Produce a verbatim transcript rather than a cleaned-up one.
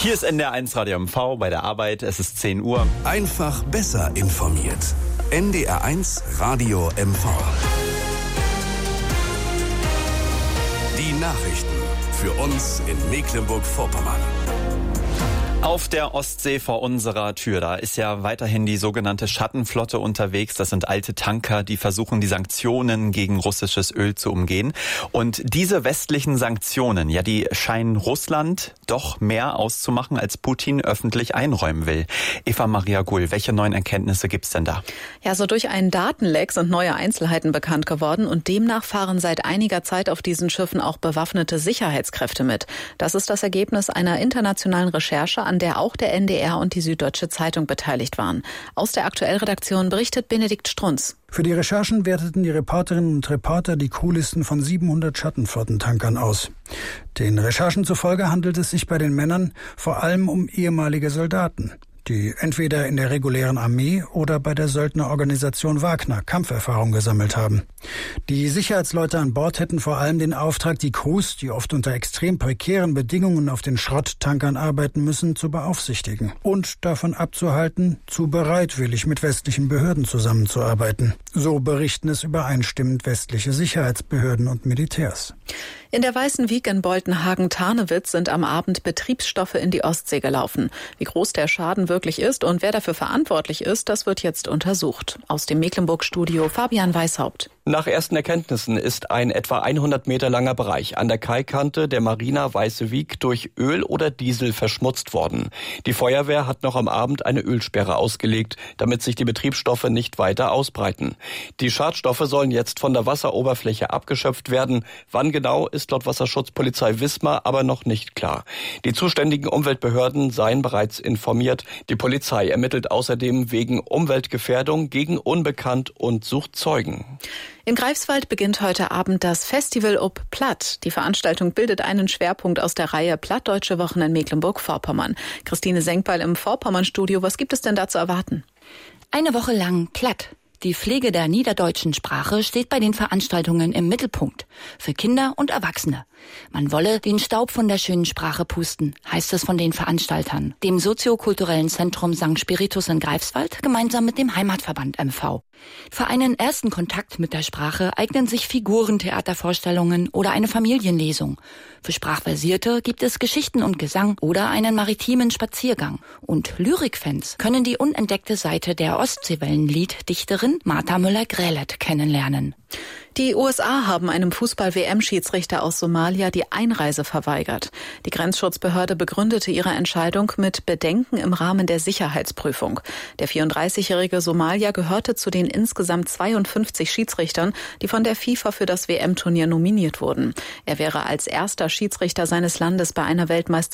Hier ist N D R eins Radio M V bei der Arbeit. Es ist zehn Uhr. Einfach besser informiert. N D R eins Radio M V. Die Nachrichten für uns in Mecklenburg-Vorpommern. Auf der Ostsee vor unserer Tür, da ist ja weiterhin die sogenannte Schattenflotte unterwegs. Das sind alte Tanker, die versuchen, die Sanktionen gegen russisches Öl zu umgehen. Und diese westlichen Sanktionen, ja, die scheinen Russland doch mehr auszumachen, als Putin öffentlich einräumen will. Eva Maria Gull, welche neuen Erkenntnisse gibt's denn da? Ja, so durch einen Datenleck sind neue Einzelheiten bekannt geworden und demnach fahren seit einiger Zeit auf diesen Schiffen auch bewaffnete Sicherheitskräfte mit. Das ist das Ergebnis einer internationalen Recherche, an der auch der N D R und die Süddeutsche Zeitung beteiligt waren. Aus der Aktuellredaktion berichtet Benedikt Strunz. Für die Recherchen werteten die Reporterinnen und Reporter die Crewlisten von siebenhundert Schattenflottentankern aus. Den Recherchen zufolge handelt es sich bei den Männern vor allem um ehemalige Soldaten, die entweder in der regulären Armee oder bei der Söldnerorganisation Wagner Kampferfahrung gesammelt haben. Die Sicherheitsleute an Bord hätten vor allem den Auftrag, die Crews, die oft unter extrem prekären Bedingungen auf den Schrotttankern arbeiten müssen, zu beaufsichtigen und davon abzuhalten, zu bereitwillig mit westlichen Behörden zusammenzuarbeiten. So berichten es übereinstimmend westliche Sicherheitsbehörden und Militärs. In der Weißen Wiek in Boltenhagen-Tarnewitz sind am Abend Betriebsstoffe in die Ostsee gelaufen. Wie groß der Schaden wirklich ist und wer dafür verantwortlich ist, das wird jetzt untersucht. Aus dem Mecklenburg-Studio Fabian Weishaupt. Nach ersten Erkenntnissen ist ein etwa hundert Meter langer Bereich an der Kaikante der Marina Weiße Wiek durch Öl oder Diesel verschmutzt worden. Die Feuerwehr hat noch am Abend eine Ölsperre ausgelegt, damit sich die Betriebsstoffe nicht weiter ausbreiten. Die Schadstoffe sollen jetzt von der Wasseroberfläche abgeschöpft werden. Wann genau, ist laut Wasserschutzpolizei Wismar aber noch nicht klar. Die zuständigen Umweltbehörden seien bereits informiert. Die Polizei ermittelt außerdem wegen Umweltgefährdung gegen Unbekannt und sucht Zeugen. In Greifswald beginnt heute Abend das Festival Ob Platt. Die Veranstaltung bildet einen Schwerpunkt aus der Reihe Plattdeutsche Wochen in Mecklenburg-Vorpommern. Christine Senkbeil im Vorpommern-Studio. Was gibt es denn da zu erwarten? Eine Woche lang Platt. Die Pflege der niederdeutschen Sprache steht bei den Veranstaltungen im Mittelpunkt. Für Kinder und Erwachsene. Man wolle den Staub von der schönen Sprache pusten, heißt es von den Veranstaltern, dem soziokulturellen Zentrum Sankt Spiritus in Greifswald, gemeinsam mit dem Heimatverband M V. Für einen ersten Kontakt mit der Sprache eignen sich Figurentheatervorstellungen oder eine Familienlesung. Für Sprachversierte gibt es Geschichten und Gesang oder einen maritimen Spaziergang. Und Lyrikfans können die unentdeckte Seite der Ostseewellenlied-Dichterin Martha Müller-Grälet kennenlernen. Die U S A haben einem Fußball-W M-Schiedsrichter aus Somalia die Einreise verweigert. Die Grenzschutzbehörde begründete ihre Entscheidung mit Bedenken im Rahmen der Sicherheitsprüfung. Der vierunddreißigjährige Somalier gehörte zu den insgesamt zweiundfünfzig Schiedsrichtern, die von der FIFA für das W M-Turnier nominiert wurden. Er wäre als erster Schiedsrichter seines Landes bei einer Weltmeisterschaft